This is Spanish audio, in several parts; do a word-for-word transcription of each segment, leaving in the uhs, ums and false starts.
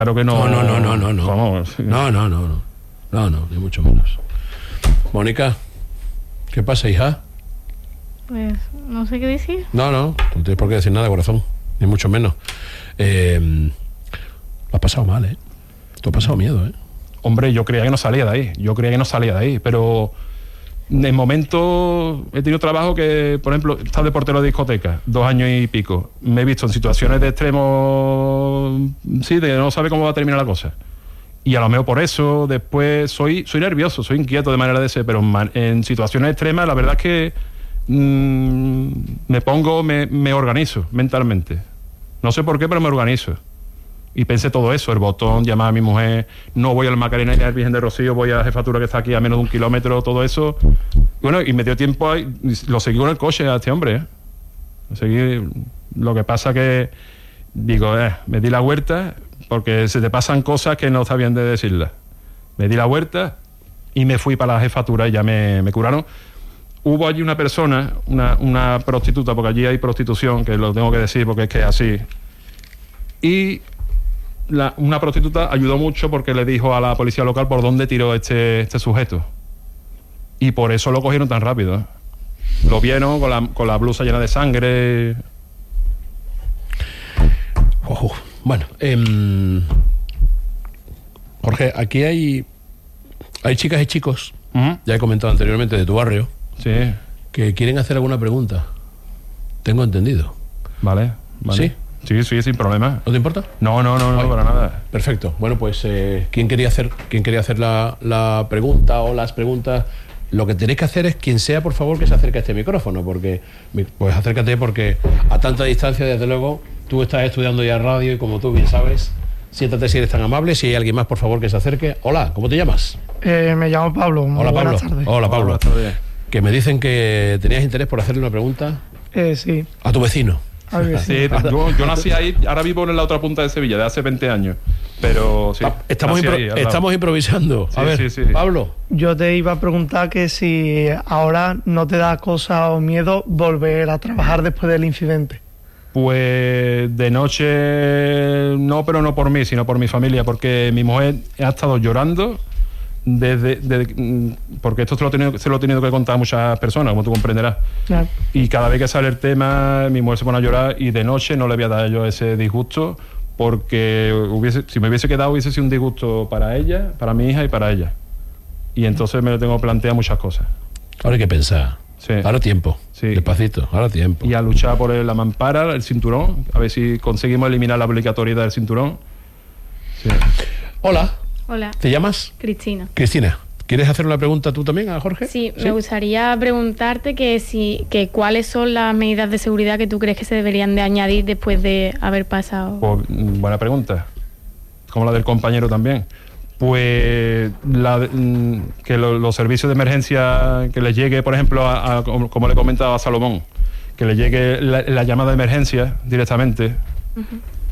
Claro que no. No, no, no, no, no. Vamos. No, no, no, no. No, no, ni mucho menos. Mónica, ¿qué pasa, hija? Pues no sé qué decir. No, no, no tienes por qué decir nada, corazón. Ni mucho menos. Eh, lo has pasado mal, ¿eh? Te has pasado miedo, ¿eh? Hombre, yo creía que no salía de ahí. Yo creía que no salía de ahí, pero en momentos he tenido trabajo que, por ejemplo, he estado de portero de discoteca, dos años y pico. Me he visto en situaciones de extremo, sí, de no saber cómo va a terminar la cosa. Y a lo mejor por eso, después, soy soy nervioso, soy inquieto de manera de ser, pero en, en situaciones extremas, la verdad es que mmm, me pongo, me, me organizo mentalmente. No sé por qué, pero me organizo. Y pensé todo eso, el botón, llamar a mi mujer, no voy al Macarena ni al Virgen de Rocío, voy a la jefatura que está aquí a menos de un kilómetro, todo eso. Bueno, y me dio tiempo ahí, lo seguí con el coche a este hombre, ¿eh? Lo seguí, lo que pasa que, digo, eh, me di la vuelta, porque se te pasan cosas que no está bien de decirlas. Me di la vuelta y me fui para la jefatura y ya me, me curaron. Hubo allí una persona, una, una prostituta, porque allí hay prostitución, que lo tengo que decir porque es que es así. Y la, una prostituta ayudó mucho porque le dijo a la policía local por dónde tiró este, este sujeto. Y por eso lo cogieron tan rápido, ¿eh? Lo vieron con la, con la blusa llena de sangre. Ojo. Bueno, eh, Jorge, aquí hay hay chicas y chicos, uh-huh. ya he comentado anteriormente, de tu barrio, sí, que quieren hacer alguna pregunta. Tengo entendido. Vale, vale. ¿Sí? Sí, sí, sin problema. ¿No te importa? No, no, no, no, para nada. Perfecto. Bueno, pues, eh, ¿quién quería hacer, quién quería hacer la, la pregunta o las preguntas? Lo que tenéis que hacer es, quien sea, por favor, que se acerque a este micrófono, porque, pues acércate, porque a tanta distancia, desde luego, tú estás estudiando ya radio y, como tú bien sabes, siéntate si eres tan amable. Si hay alguien más, por favor, que se acerque. Hola, ¿cómo te llamas? Eh, me llamo Pablo. Muy Hola, Pablo. Buenas tardes. Hola, Pablo. Buenas tardes. Que me dicen que tenías interés por hacerle una pregunta Eh, sí. a tu vecino. A ver, Sí, yo, yo nací ahí, ahora vivo en la otra punta de Sevilla, de hace veinte años. Pero sí. Estamos, impro- ahí, estamos improvisando. Sí, a ver, sí, sí. Pablo. Yo te iba a preguntar que si ahora no te da cosa o miedo volver a trabajar después del incidente. Pues de noche no, pero no por mí, sino por mi familia, porque mi mujer ha estado llorando desde, desde porque esto se lo, he tenido, se lo he tenido que contar a muchas personas, como tú comprenderás. Claro. Y cada vez que sale el tema, mi mujer se pone a llorar, y de noche no le voy a dar yo ese disgusto, porque hubiese, si me hubiese quedado hubiese sido un disgusto para ella, para mi hija y para ella. Y entonces me lo tengo planteado muchas cosas. Ahora hay que pensar. Sí. Ahora tiempo. Sí. Despacito, ahora tiempo. Y a luchar por la mampara, el cinturón, a ver si conseguimos eliminar la obligatoriedad del cinturón. Sí. Hola, Hola, ¿te llamas? Cristina. Cristina. ¿Quieres hacer una pregunta tú también a Jorge? Sí, me gustaría preguntarte que si que cuáles son las medidas de seguridad que tú crees que se deberían de añadir después de haber pasado. Pues, buena pregunta. Como la del compañero también. Pues la, que lo, los servicios de emergencia, que les llegue, por ejemplo, a, a, como le comentaba a Salomón, que le llegue la, la llamada de emergencia directamente uh-huh.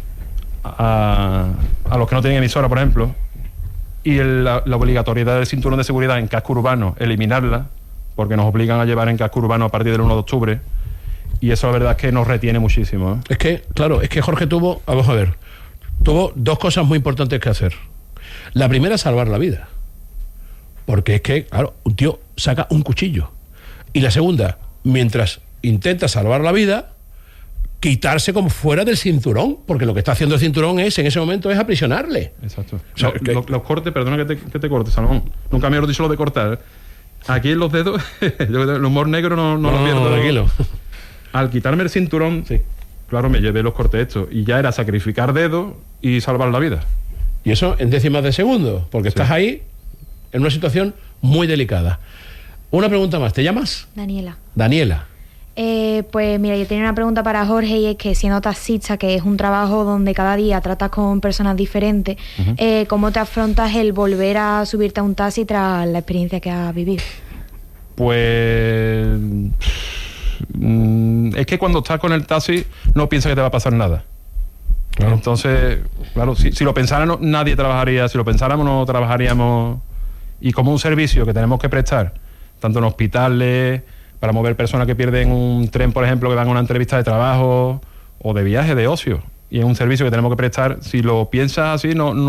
a, a los que no tienen emisora, por ejemplo, y el, la, la obligatoriedad del cinturón de seguridad en casco urbano, eliminarla, porque nos obligan a llevar en casco urbano a partir del uno de octubre, y eso la verdad es que nos retiene muchísimo, ¿eh? Es que, claro, es que Jorge tuvo, vamos a ver, tuvo dos cosas muy importantes que hacer. La primera es salvar la vida, porque es que, claro, un tío saca un cuchillo. Y la segunda, mientras intenta salvar la vida, quitarse como fuera del cinturón, porque lo que está haciendo el cinturón es, en ese momento, es aprisionarle. Exacto. O sea, lo, que... lo, los cortes, perdona que te, que te corte, Salomón. Nunca me he dicho lo de cortar. Aquí en los dedos, el humor negro no, no, no lo pierdo. Tranquilo. Al quitarme el cinturón, sí, claro, me llevé los cortes estos. Y ya era sacrificar dedos y salvar la vida. Y eso en décimas de segundo, porque sí. Estás ahí en una situación muy delicada. Una pregunta más, ¿te llamas? Daniela. Daniela. Eh, pues mira, yo tenía una pregunta para Jorge, y es que siendo taxista, que es un trabajo donde cada día tratas con personas diferentes, uh-huh. eh, ¿cómo te afrontas el volver a subirte a un taxi tras la experiencia que has vivido? Pues mm, es que cuando estás con el taxi no piensas que te va a pasar nada. Claro. Entonces, claro, si, si lo pensáramos, nadie trabajaría. Si lo pensáramos, no trabajaríamos. Y como un servicio que tenemos que prestar, tanto en hospitales, para mover personas que pierden un tren, por ejemplo, que van a una entrevista de trabajo o de viaje, de ocio, y es un servicio que tenemos que prestar. Si lo piensas así, no, no